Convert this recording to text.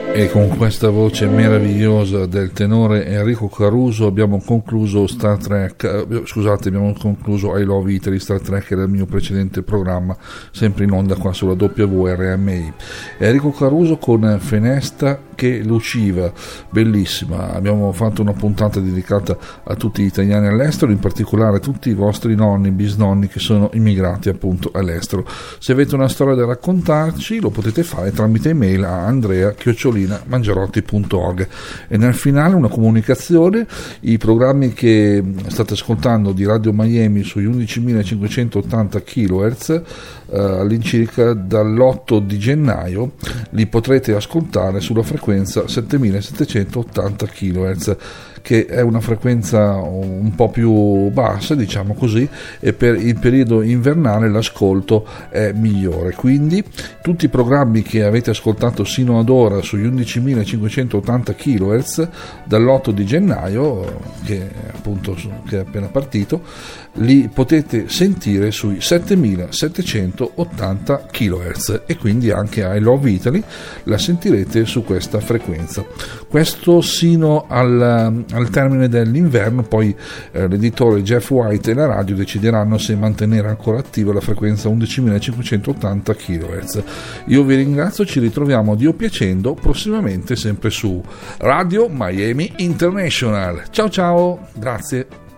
E con questa voce meravigliosa del tenore Enrico Caruso abbiamo concluso abbiamo concluso I Love Italy Star Trek, era il mio precedente programma, sempre in onda qua sulla WRMI. Enrico Caruso con Fenesta che luciva, bellissima. Abbiamo fatto una puntata dedicata a tutti gli italiani all'estero, in particolare a tutti i vostri nonni, bisnonni che sono immigrati appunto all'estero. Se avete una storia da raccontarci lo potete fare tramite email a andrea@mangiarotti.org. E nel finale una comunicazione: i programmi che state ascoltando di Radio Miami sugli 11.580 kHz all'incirca dall'8 di gennaio li potrete ascoltare sulla frequenza 7.780 kHz, che è una frequenza un po' più bassa, diciamo così, e per il periodo invernale l'ascolto è migliore. Quindi tutti i programmi che avete ascoltato sino ad ora sugli 11.580 kHz dall'8 di gennaio, che è appena partito, li potete sentire sui 7.780 kHz, e quindi anche I Love Italy la sentirete su questa frequenza. Questo sino al termine dell'inverno. Poi l'editore Jeff White e la radio decideranno se mantenere ancora attiva la frequenza 11.580 kHz. Io vi ringrazio, ci ritroviamo Dio piacendo prossimamente sempre su Radio Miami International. Ciao ciao, grazie.